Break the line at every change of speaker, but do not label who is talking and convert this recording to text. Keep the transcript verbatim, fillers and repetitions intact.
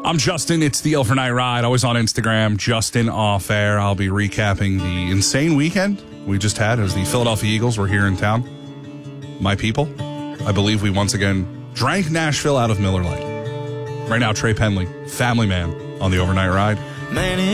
I'm Justin. It's the Overnight Ride. Always on Instagram, Justin Off Air. I'll be recapping the insane weekend we just had as the Philadelphia Eagles were here in town. My people, I believe we once again drank Nashville out of Miller Lite. Right now, Trey Penley, family man, on the Overnight Ride.
Man,